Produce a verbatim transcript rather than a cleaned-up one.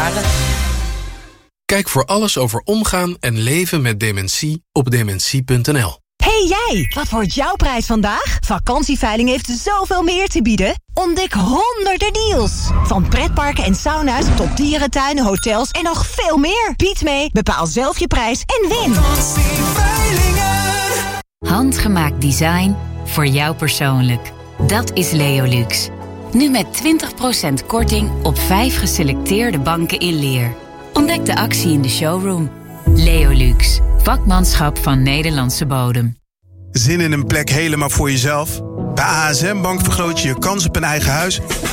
jaren. Kijk voor alles over omgaan en leven met dementie op dementie punt n l. Hey jij, wat wordt jouw prijs vandaag? Vakantieveiling heeft zoveel meer te bieden. Ontdek honderden deals. Van pretparken en sauna's tot dierentuinen, hotels en nog veel meer. Bied mee, bepaal zelf je prijs en win. Handgemaakt design voor jou persoonlijk. Dat is Leolux. Nu met twintig procent korting op vijf geselecteerde banken in leer. Ontdek de actie in de showroom. Leolux. Vakmanschap van Nederlandse bodem. Zin in een plek helemaal voor jezelf? Bij A S M Bank vergroot je je kans op een eigen huis